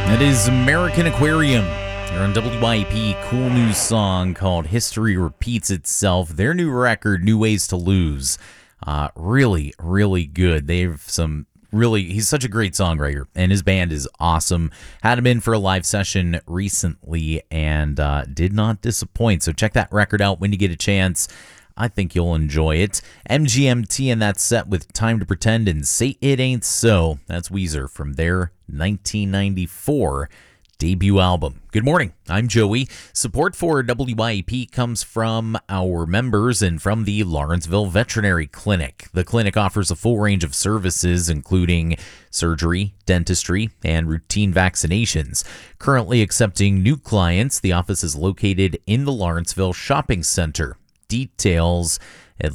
That is American Aquarium. You're on WYP. Cool new song called History Repeats Itself. Their new record, New Ways to Lose. Really, really good. They have he's such a great songwriter, and his band is awesome. Had him in for a live session recently and did not disappoint. So check that record out when you get a chance. I think you'll enjoy it. MGMT and that set with Time to Pretend and Say It Ain't So. That's Weezer from their 1994 debut album. Good morning, I'm Joey. Support for WYP comes from our members and from the Lawrenceville Veterinary Clinic. The clinic offers a full range of services, including surgery, dentistry, and routine vaccinations. Currently accepting new clients, the office is located in the Lawrenceville Shopping Center. Details at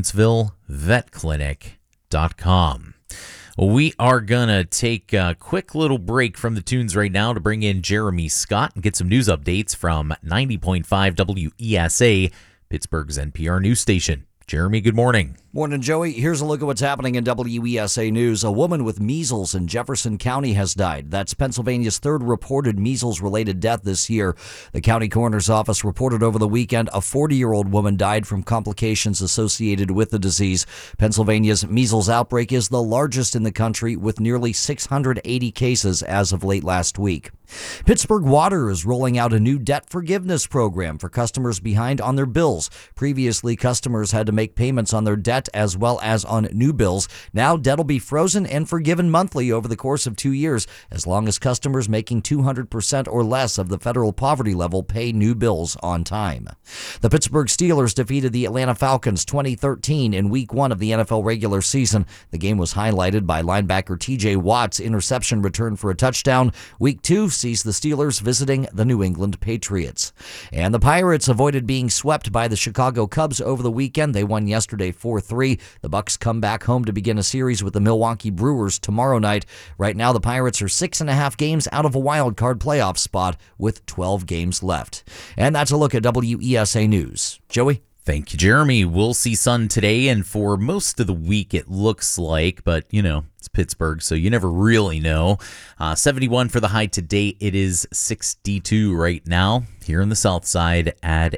lawrencevillepetclinic.com. We are going to take a quick little break from the tunes right now to bring in Jeremy Scott and get some news updates from 90.5 WESA, Pittsburgh's NPR news station. Jeremy, good morning. Morning, Joey. Here's a look at what's happening in WESA News. A woman with measles in Jefferson County has died. That's Pennsylvania's third reported measles-related death this year. The county coroner's office reported over the weekend a 40-year-old woman died from complications associated with the disease. Pennsylvania's measles outbreak is the largest in the country, with nearly 680 cases as of late last week. Pittsburgh Water is rolling out a new debt forgiveness program for customers behind on their bills. Previously, customers had to make payments on their debt as well as on new bills. Now, debt will be frozen and forgiven monthly over the course of 2 years, as long as customers making 200% or less of the federal poverty level pay new bills on time. The Pittsburgh Steelers defeated the Atlanta Falcons 20-13 in Week 1 of the NFL regular season. The game was highlighted by linebacker TJ Watt's interception return for a touchdown. Week 2 sees the Steelers visiting the New England Patriots. And the Pirates avoided being swept by the Chicago Cubs over the weekend. They won yesterday 4-3. The Bucks come back home to begin a series with the Milwaukee Brewers tomorrow night. Right now, the Pirates are 6.5 games out of a wild card playoff spot with 12 games left. And that's a look at WESA News. Joey? Thank you, Jeremy. We'll see sun today, and for most of the week it looks like, but it's Pittsburgh, so you never really know. 71 for the high today. It is 62 right now here in the south side at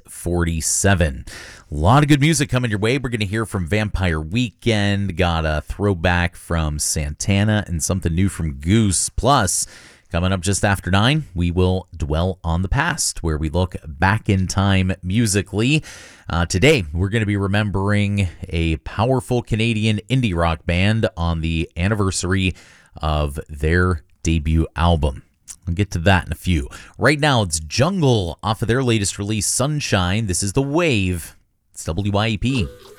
8:47. A lot of good music coming your way. We're going to hear from Vampire Weekend, got a throwback from Santana and something new from Goose. Plus, coming up just after 9, we will dwell on the past, where we look back in time musically. Today, we're going to be remembering a powerful Canadian indie rock band on the anniversary of their debut album. I'll get to that in a few. Right now, it's Jungle off of their latest release, Sunshine. This is The Wave. It's WYEP.